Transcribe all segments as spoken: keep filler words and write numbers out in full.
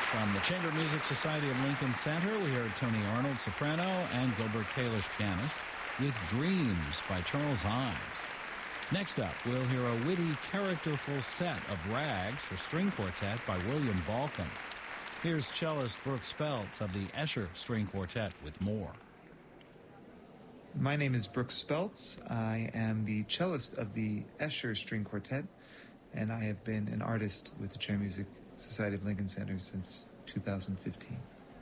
From the Chamber Music Society of Lincoln Center, we heard Tony Arnold, soprano, and Gilbert Kalish, pianist, with Dreams by Charles Ives. Next up, we'll hear a witty, characterful set of rags for string quartet by William Balcom. Here's cellist Brooks Speltz of the Escher String Quartet with more. My name is Brooks Speltz. I am the cellist of the Escher String Quartet, and I have been an artist with the Chamber Music Society of Lincoln Center since two thousand fifteen.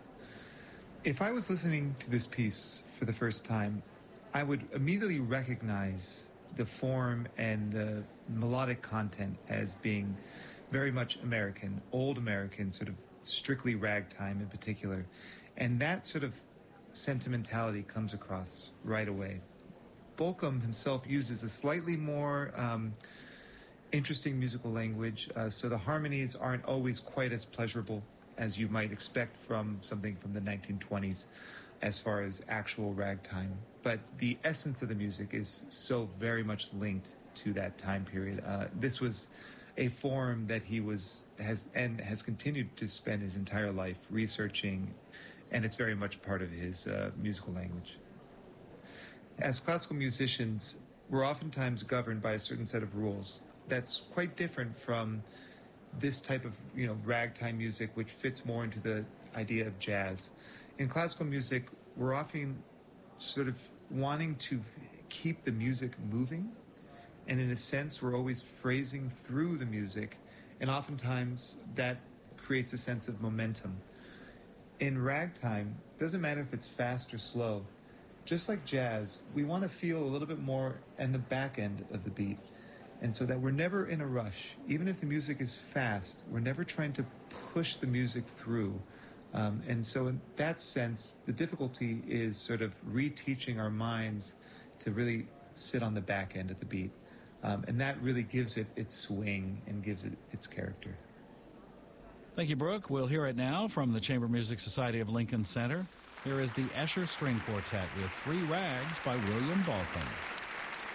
If I was listening to this piece for the first time, I would immediately recognize the form and the melodic content as being very much American, old American, sort of strictly ragtime in particular. And that sort of sentimentality comes across right away. Balcom himself uses a slightly more um, interesting musical language, uh, so the harmonies aren't always quite as pleasurable as you might expect from something from the nineteen twenties as far as actual ragtime. But the essence of the music is so very much linked to that time period. Uh, this was a form that he was has and has continued to spend his entire life researching, and it's very much part of his uh, musical language. As classical musicians, we're oftentimes governed by a certain set of rules that's quite different from this type of, you know, ragtime music, which fits more into the idea of jazz. In classical music, we're often sort of wanting to keep the music moving, and in a sense, we're always phrasing through the music, and oftentimes that creates a sense of momentum. In ragtime, it doesn't matter if it's fast or slow. Just like jazz, we want to feel a little bit more in the back end of the beat, and so that we're never in a rush. Even if the music is fast, we're never trying to push the music through. Um, and so in that sense, the difficulty is sort of reteaching our minds to really sit on the back end of the beat. Um, and that really gives it its swing and gives it its character. Thank you, Brooke. We'll hear it now from the Chamber Music Society of Lincoln Center. Here is the Escher String Quartet with Three Rags by William Balcom.